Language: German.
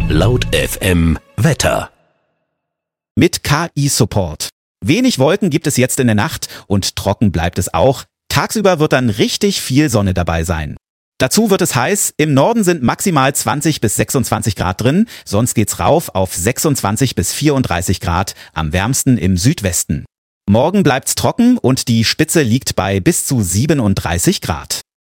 Laut FM Wetter. Mit KI-Support. Wenig Wolken gibt es jetzt in der Nacht und trocken bleibt es auch. Tagsüber wird dann richtig viel Sonne dabei sein. Dazu wird es heiß. Im Norden sind maximal 20 bis 26 Grad drin. Sonst geht's rauf auf 26 bis 34 Grad. Am wärmsten im Südwesten. Morgen bleibt's trocken und die Spitze liegt bei bis zu 37 Grad.